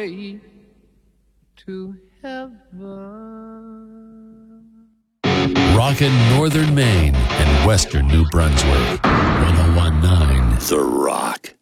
way to heaven. Rockin' Northern Maine and Western New Brunswick. 1019 The Rock.